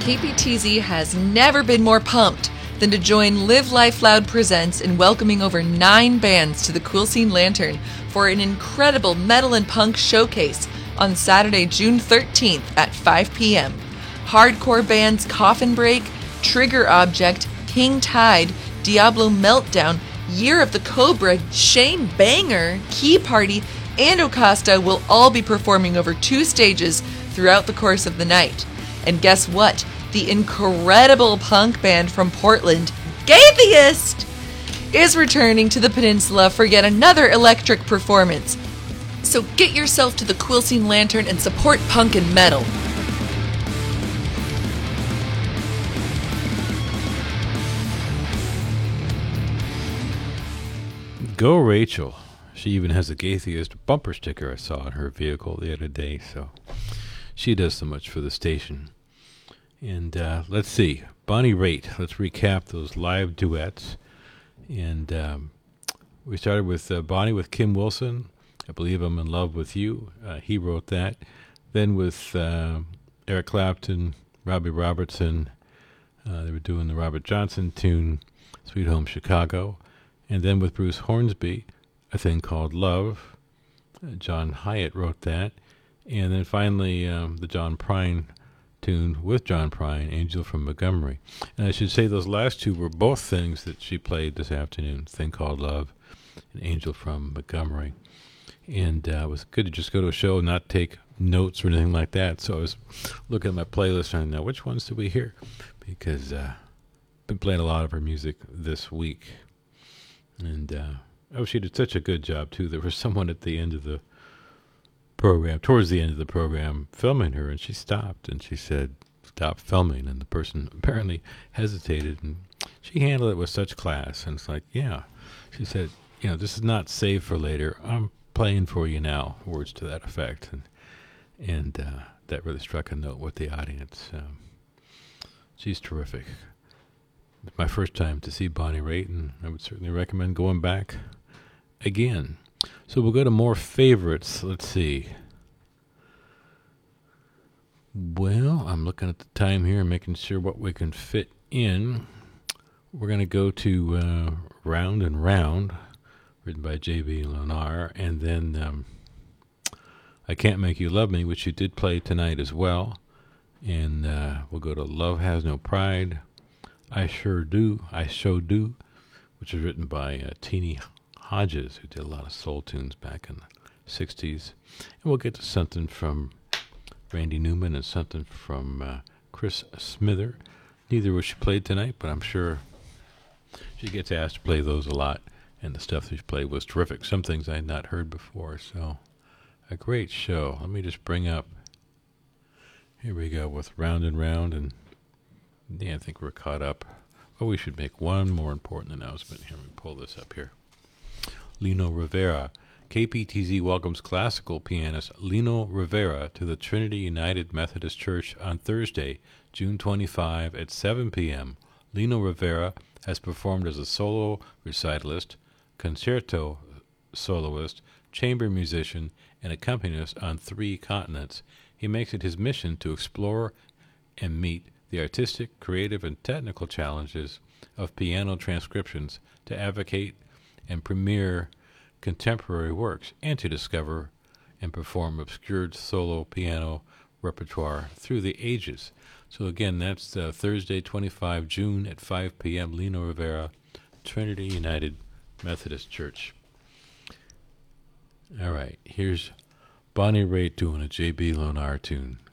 KPTZ has never been more pumped than to join Live Life Loud Presents in welcoming over 9 bands to the Cool Scene Lantern for an incredible metal and punk showcase on Saturday, June 13th at 5 p.m. Hardcore bands Coffin Break, Trigger Object, King Tide, Diablo Meltdown, Year of the Cobra, Shane Banger, Key Party, and Ocasta will all be performing over 2 stages throughout the course of the night. And guess what? The incredible punk band from Portland, Gaytheist, is returning to the peninsula for yet another electric performance. So get yourself to the Cool Scene Lantern and support punk and metal. Go Rachel. She even has a Gaytheist bumper sticker I saw in her vehicle the other day, so she does so much for the station. And let's see, Bonnie Raitt. Let's recap those live duets. And we started with Bonnie with Kim Wilson, I Believe I'm in Love with You. He wrote that. Then with Eric Clapton, Robbie Robertson, they were doing the Robert Johnson tune, Sweet Home Chicago. And then with Bruce Hornsby, A Thing Called Love. John Hyatt wrote that. And then finally, the John Prine tune with John Prine, Angel from Montgomery. And I should say those last two were both things that she played this afternoon, Thing Called Love and Angel from Montgomery. And it was good to just go to a show and not take notes or anything like that. So I was looking at my playlist trying to know which ones did we hear, because I've been playing a lot of her music this week. And she did such a good job too. There was someone at the end of the program, towards the end of the program, filming her, and she stopped and she said, "Stop filming." And the person apparently hesitated, and she handled it with such class. And it's like, yeah, she said, this is not saved for later. I'm playing for you now. Words to that effect, and that really struck a note with the audience. She's terrific. It's my first time to see Bonnie Raitt, and I would certainly recommend going back again. So we'll go to more favorites. Let's see. Well, I'm looking at the time here and making sure what we can fit in. We're going to go to Round and Round, written by J.B. Lonar, and then I Can't Make You Love Me, which you did play tonight as well. And we'll go to Love Has No Pride, I Sure Do, which was written by Teenie Hodges, who did a lot of soul tunes back in the 60s. And we'll get to something from Randy Newman and something from Chris Smither. Neither of which she played tonight, but I'm sure she gets asked to play those a lot, and the stuff that she played was terrific. Some things I had not heard before, so a great show. Let me just bring up, here we go with Round and Round, and I think we're caught up. Well, we should make one more important announcement. Here, let me pull this up here. Lino Rivera. KPTZ welcomes classical pianist Lino Rivera to the Trinity United Methodist Church on Thursday, June 25 at 7 p.m. Lino Rivera has performed as a solo recitalist, concerto soloist, chamber musician, and accompanist on 3 continents. He makes it his mission to explore and meet the artistic, creative, and technical challenges of piano transcriptions, to advocate and premiere contemporary works, and to discover and perform obscured solo piano repertoire through the ages. So again, that's Thursday, 25 June at 5 p.m., Lino Rivera, Trinity United Methodist Church. All right, here's Bonnie Raitt doing a J.B. Lonar tune.